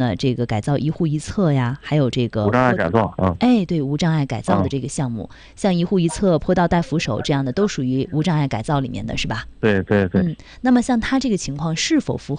呢，这个改造一户一策呀，还有这个无障碍改造啊。 对，无障碍改造的这个项目，像一户一策、坡道带扶手这样的，都属于无障碍改造里面的是吧？ 对对对。 那么像他这个情况是否符合